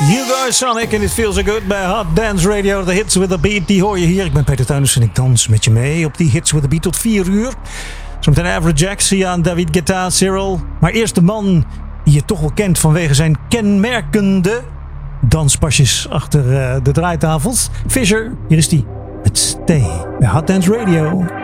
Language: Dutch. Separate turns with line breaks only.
Hugo Sonic and It Feels So Good bij Hot Dance Radio. De Hits with the Beat, die hoor je hier. Ik ben Peter Tuiners en ik dans met je mee op die Hits with the Beat tot 4 uur. Zometeen Average Jack, Sian, David Guetta, Cyril. Maar eerst de man die je toch wel kent vanwege zijn kenmerkende danspasjes achter de draaitafels. Fisher, hier is die met Stay bij Hot Dance Radio.